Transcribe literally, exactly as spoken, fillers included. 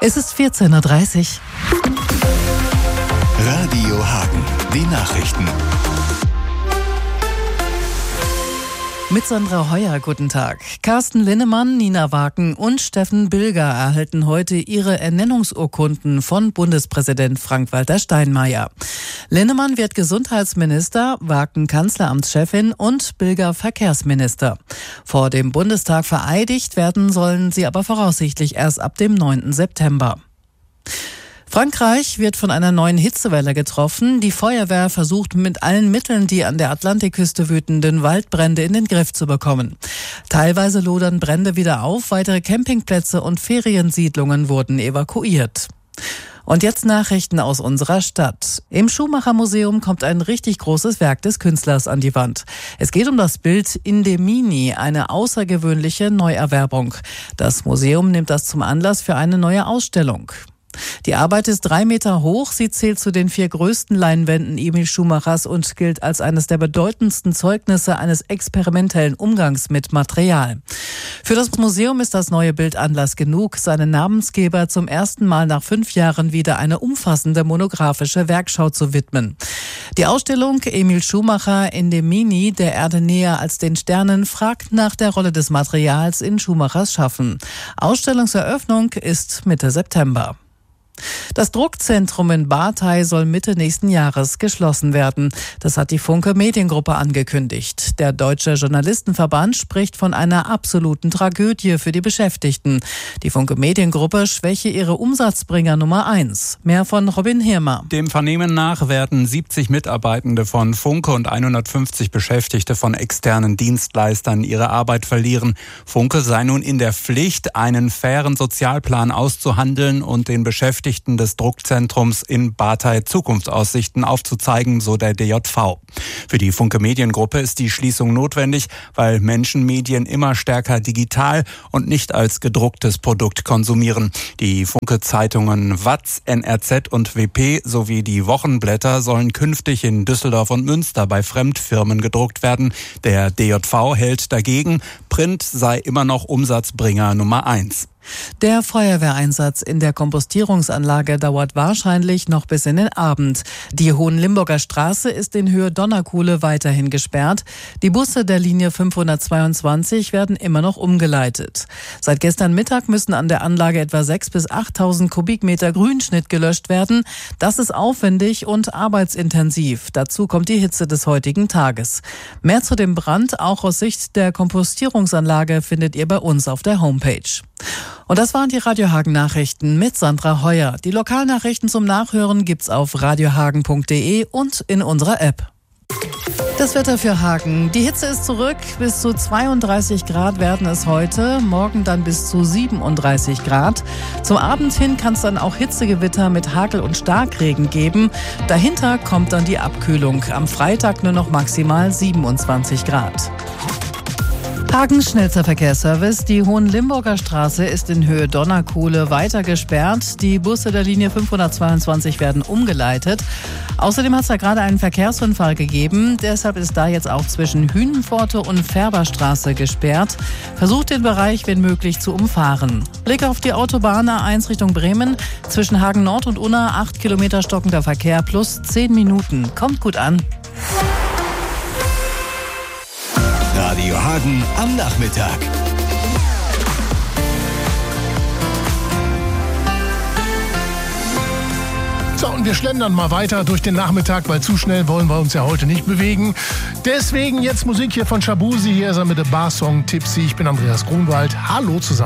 Es ist vierzehn Uhr dreißig. Radio Hagen, die Nachrichten. Mit Sandra Heuer, guten Tag. Carsten Linnemann, Nina Waken und Steffen Bilger erhalten heute ihre Ernennungsurkunden von Bundespräsident Frank-Walter Steinmeier. Linnemann wird Gesundheitsminister, Waken Kanzleramtschefin und Bilger Verkehrsminister. Vor dem Bundestag vereidigt werden sollen sie aber voraussichtlich erst ab dem neunten September. Frankreich wird von einer neuen Hitzewelle getroffen. Die Feuerwehr versucht mit allen Mitteln, die an der Atlantikküste wütenden Waldbrände in den Griff zu bekommen. Teilweise lodern Brände wieder auf, weitere Campingplätze und Feriensiedlungen wurden evakuiert. Und jetzt Nachrichten aus unserer Stadt. Im Schuhmacher-Museum kommt ein richtig großes Werk des Künstlers an die Wand. Es geht um das Bild Indemini, eine außergewöhnliche Neuerwerbung. Das Museum nimmt das zum Anlass für eine neue Ausstellung. Die Arbeit ist drei Meter hoch. Sie zählt zu den vier größten Leinwänden Emil Schumachers und gilt als eines der bedeutendsten Zeugnisse eines experimentellen Umgangs mit Material. Für das Museum ist das neue Bild Anlass genug, seinen Namensgeber zum ersten Mal nach fünf Jahren wieder eine umfassende monographische Werkschau zu widmen. Die Ausstellung Emil Schumacher Indemini, der Erde näher als den Sternen, fragt nach der Rolle des Materials in Schumachers Schaffen. Ausstellungseröffnung ist Mitte September. Das Druckzentrum in Bardei soll Mitte nächsten Jahres geschlossen werden. Das hat die Funke Mediengruppe angekündigt. Der Deutsche Journalistenverband spricht von einer absoluten Tragödie für die Beschäftigten. Die Funke Mediengruppe schwäche ihre Umsatzbringer Nummer eins. Mehr von Robin Hirmer. Dem Vernehmen nach werden siebzig Mitarbeitende von Funke und hundertfünfzig Beschäftigte von externen Dienstleistern ihre Arbeit verlieren. Funke sei nun in der Pflicht, einen fairen Sozialplan auszuhandeln und den Beschäftigten des Druckzentrums in Bardei Zukunftsaussichten aufzuzeigen, so der D J V. Für die Funke Mediengruppe ist die Schließung notwendig, weil Menschen Medien immer stärker digital und nicht als gedrucktes Produkt konsumieren. Die Funke-Zeitungen Watz, N R Z und W P sowie die Wochenblätter sollen künftig in Düsseldorf und Münster bei Fremdfirmen gedruckt werden. Der D J V hält dagegen, Print sei immer noch Umsatzbringer Nummer eins. Der Feuerwehreinsatz in der Kompostierungsanlage dauert wahrscheinlich noch bis in den Abend. Die Hohenlimburger Straße ist in Höhe Donnerkuhle weiterhin gesperrt. Die Busse der Linie fünfhundertzweiundzwanzig werden immer noch umgeleitet. Seit gestern Mittag müssen an der Anlage etwa sechstausend bis achttausend Kubikmeter Grünschnitt gelöscht werden. Das ist aufwendig und arbeitsintensiv. Dazu kommt die Hitze des heutigen Tages. Mehr zu dem Brand, auch aus Sicht der Kompostierungsanlage, findet ihr bei uns auf der Homepage. Und das waren die Radio Hagen Nachrichten mit Sandra Heuer. Die Lokalnachrichten zum Nachhören gibt's auf radiohagen punkt de und in unserer App. Das Wetter für Hagen. Die Hitze ist zurück. Bis zu zweiunddreißig Grad werden es heute. Morgen dann bis zu siebenunddreißig Grad. Zum Abend hin kann es dann auch Hitzegewitter mit Hagel und Starkregen geben. Dahinter kommt dann die Abkühlung. Am Freitag nur noch maximal siebenundzwanzig Grad. Hagens schnellster Verkehrsservice. Die Hohenlimburger Straße ist in Höhe Donnerkuhle weiter gesperrt. Die Busse der Linie fünfhundertzweiundzwanzig werden umgeleitet. Außerdem hat es da gerade einen Verkehrsunfall gegeben. Deshalb ist da jetzt auch zwischen Hünenpforte und Färberstraße gesperrt. Versucht den Bereich, wenn möglich, zu umfahren. Blick auf die Autobahn A eins Richtung Bremen. Zwischen Hagen Nord und Unna acht Kilometer stockender Verkehr plus zehn Minuten. Kommt gut an. Radio Hagen am Nachmittag. So, und wir schlendern mal weiter durch den Nachmittag, weil zu schnell wollen wir uns ja heute nicht bewegen. Deswegen jetzt Musik hier von Shabuzi. Hier ist er mit dem Bar-Song Tipsy. Ich bin Andreas Grunwald. Hallo zusammen.